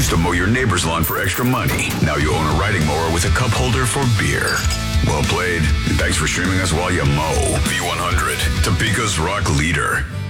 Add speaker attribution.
Speaker 1: used to mow your neighbor's lawn for extra money. Now you own a riding mower with a cup holder for beer. Well played. Thanks for streaming us while you mow. V100, Topeka's rock leader.